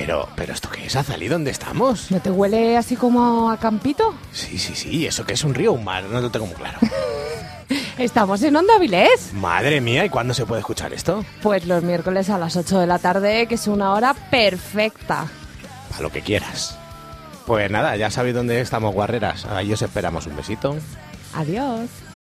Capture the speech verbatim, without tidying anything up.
Pero, pero ¿esto qué es, Azalí? ¿Dónde estamos? ¿No te huele así como a campito? Sí, sí, sí. ¿Eso qué es, un río o un mar? No lo tengo muy claro. Estamos en Onda Avilés. Madre mía, ¿y cuándo se puede escuchar esto? Pues los miércoles a las ocho de la tarde, que es una hora perfecta. Para lo que quieras. Pues nada, ya sabéis dónde estamos, guarreras. Ahí os esperamos. Un besito. Adiós.